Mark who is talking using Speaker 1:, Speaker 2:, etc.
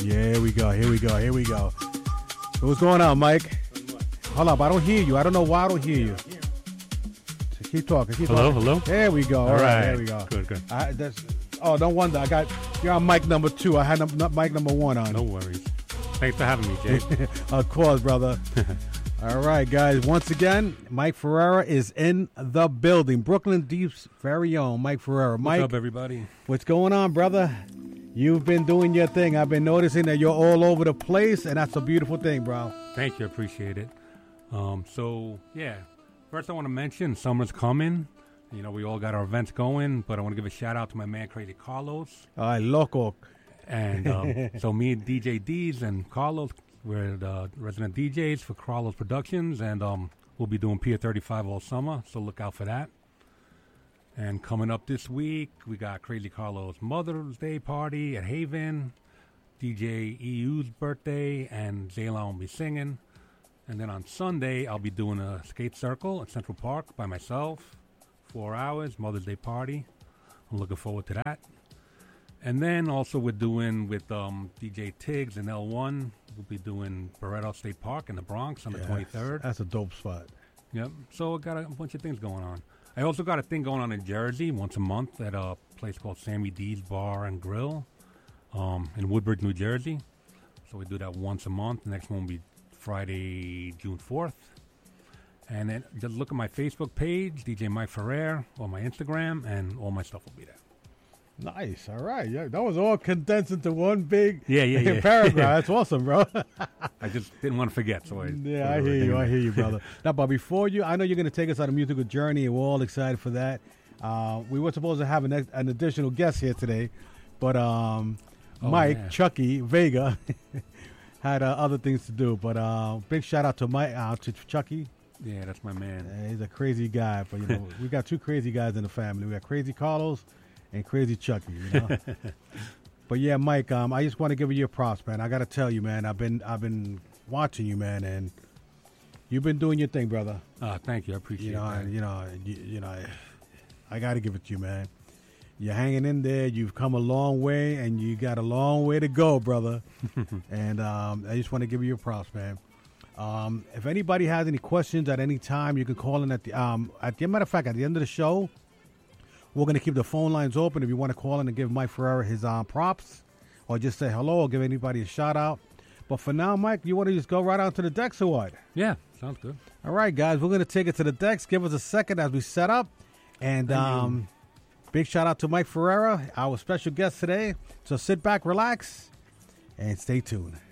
Speaker 1: Yeah, here we go. So what's going on, Mike? Hold up, I don't hear you. I don't know why I don't hear you. So keep talking.
Speaker 2: Hello?
Speaker 1: There we go. All right, there we go.
Speaker 2: Good.
Speaker 1: Don't wonder. You're on mic number 2. I had mic number 1 on.
Speaker 2: No worries. Thanks for having me, Jay.
Speaker 1: Of course, brother. All right, guys. Once again, Mike Ferreira is in the building. Brooklyn Deep's very own Mike Ferreira. Mike,
Speaker 2: What's up, everybody?
Speaker 1: what's going on, brother? You've been doing your thing. I've been noticing that you're all over the place, and that's a beautiful thing, bro.
Speaker 2: Thank you. Appreciate it. First I want to mention summer's coming. You know, we all got our events going, but I want to give a shout out to my man, Crazy Carlos.
Speaker 1: Ay, loco.
Speaker 2: And so me and DJ D's and Carlos, we're the resident DJs for Carlos Productions, and we'll be doing Pier 35 all summer, so look out for that. And coming up this week, we got Crazy Carlos' Mother's Day party at Haven, DJ EU's birthday, and Zaylon will be singing. And then on Sunday, I'll be doing a skate circle at Central Park by myself, 4 hours, Mother's Day party. I'm looking forward to that. And then also we're doing with DJ Tiggs and L1, we'll be doing Barretto State Park in the Bronx on the 23rd.
Speaker 1: That's a dope spot.
Speaker 2: Yep. So I got a bunch of things going on. I also got a thing going on in Jersey once a month at a place called Sammy D's Bar and Grill in Woodbridge, New Jersey. So we do that once a month. The next one will be Friday, June 4th. And then just look at my Facebook page, DJ Mike Ferrer, or my Instagram, and all my stuff will be there.
Speaker 1: Nice. All right. Yeah, that was all condensed into one big
Speaker 2: Yeah.
Speaker 1: paragraph. That's awesome, bro.
Speaker 2: I just didn't want to forget, so
Speaker 1: I hear you, brother. Now, but before I know you're going to take us on a musical journey, and we're all excited for that. We were supposed to have an additional guest here today, but Mike, Chucky, Vega had other things to do. But big shout out to Mike, to Chucky.
Speaker 2: Yeah, that's my man.
Speaker 1: He's a crazy guy, but we got 2 crazy guys in the family. We got Crazy Carlos and Crazy Chucky, But yeah, Mike, I just want to give you your props, man. I got to tell you, man, I've been watching you, man, and you've been doing your thing, brother.
Speaker 2: Thank you. I appreciate that.
Speaker 1: I got to give it to you, man. You're hanging in there. You've come a long way, and you got a long way to go, brother. And I just want to give you your props, man. If anybody has any questions at any time, you can call in at the matter of fact, at the end of the show, we're going to keep the phone lines open if you want to call in and give Mike Ferreira his props, or just say hello or give anybody a shout out. But for now, Mike, you want to just go right on to the decks or what?
Speaker 2: Yeah, sounds good.
Speaker 1: All right, guys, we're going to take it to the decks. Give us a second as we set up. And big shout out to Mike Ferreira, our special guest today. So sit back, relax, and stay tuned.